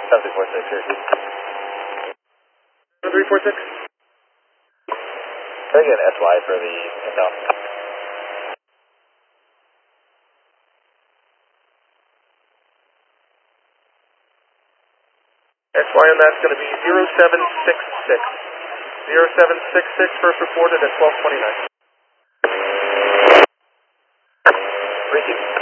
7346 here. 7346? Try again SY for the inbound. SY on that's going to be 0766. 0766, first reported at 1229. Thank you.